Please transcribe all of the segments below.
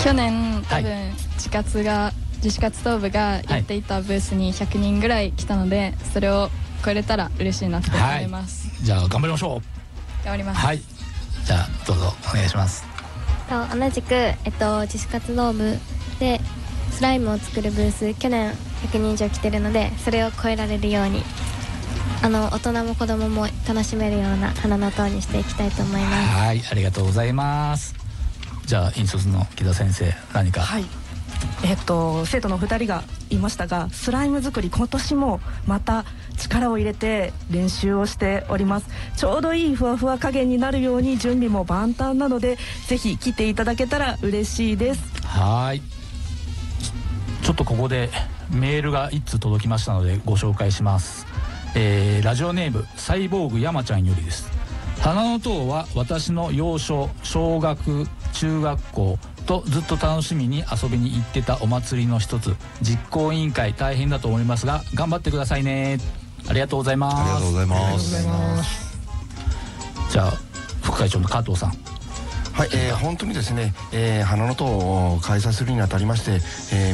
去年多分自主活動部がやっていたブースに100人ぐらい来たので、それを超えれたら嬉しいなと思います。 じゃあ頑張りましょう。 頑張ります。 はい、じゃあどうぞお願いします。 同じく、自主活動部でスライムを作るブース、去年100人以上来てるので、それを超えられるように大人も子供も楽しめるような花の塔にしていきたいと思います。 はい、ありがとうございます。じゃあ引率の木田先生、何か。 はい、生徒の2人が言いましたが、スライム作り今年もまた力を入れて練習をしております。ちょうどいいふわふわ加減になるように準備も万端なので、ぜひ来ていただけたら嬉しいです。 はい、ちょっとここでメールが1通届きましたのでご紹介します。ラジオネームサイボーグ山ちゃんよりです。花の塔は私の幼少、小学、中学校とずっと楽しみに遊びに行ってたお祭りの一つ。実行委員会大変だと思いますが頑張ってくださいね。ありがとうございます。 ありがとうございます。 じゃあ副会長の加藤さん。 はい、本当にですね、花の塔を開催するにあたりまして、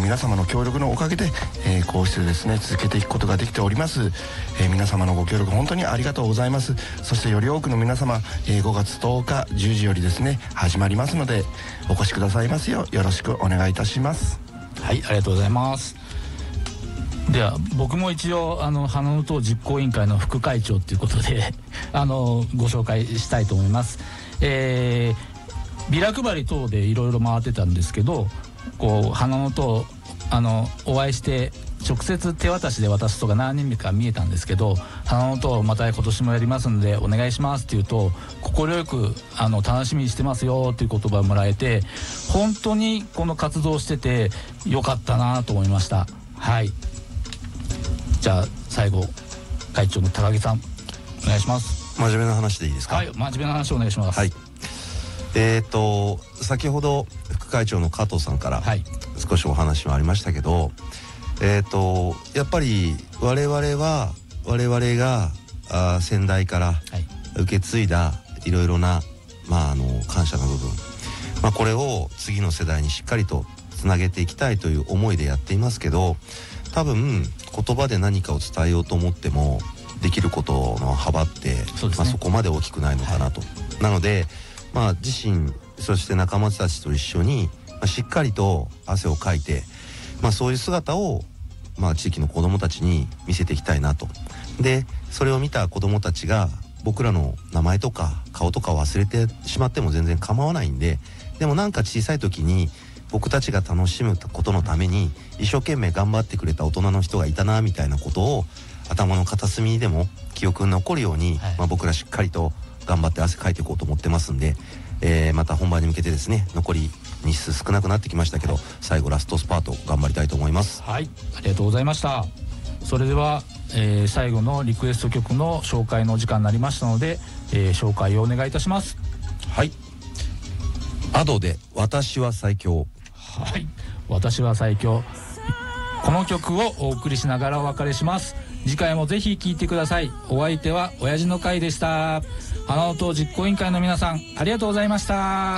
皆様の協力のおかげで、こうしてですね続けていくことができております。皆様のご協力本当にありがとうございます。そしてより多くの皆様、5月10日10時よりですね始まりますので、お越しくださいますようよろしくお願いいたします。 はい、ありがとうございます。では僕も一応花の塔実行委員会の副会長ということでご紹介したいと思います。ビラ配り等でいろいろ回ってたんですけど、こう花の塔お会いして直接手渡しで渡すとか何人か見えたんですけど、花の塔また今年もやりますのでお願いしますって言うと、快く楽しみにしてますよっていう言葉をもらえて、本当にこの活動しててよかったなと思いました。はい、じゃあ最後会長の高木さんお願いします。 真面目な話でいいですか。 はい、真面目な話お願いします。 はい、先ほど副会長の加藤さんから少しお話もありましたけど、やっぱり我々が先代から受け継いだいろいろな、感謝の部分、これを次の世代にしっかりとつなげていきたいという思いでやっていますけど、多分言葉で何かを伝えようと思ってもできることの幅って、そこまで大きくないのかなと。なので自身そして仲間たちと一緒に、しっかりと汗をかいて、そういう姿を、地域の子どもたちに見せていきたいなと。でそれを見た子どもたちが僕らの名前とか顔とか忘れてしまっても全然構わないんで、でもなんか小さい時に僕たちが楽しむことのために一生懸命頑張ってくれた大人の人がいたなみたいなことを頭の片隅にでも記憶に残るように、僕らしっかりと頑張って汗かいていこうと思ってますんで、また本番に向けてですね、残り日数少なくなってきましたけど、最後ラストスパート頑張りたいと思います。 はい、ありがとうございました。それでは、最後のリクエスト曲の紹介のお時間になりましたので、紹介をお願いいたします。 はい、アドで私は最強。 はい、私は最強。この曲をお送りしながらお別れします。次回もぜひ聴いてください。お相手は親父の会でした。花の塔実行委員会の皆さん、ありがとうございました。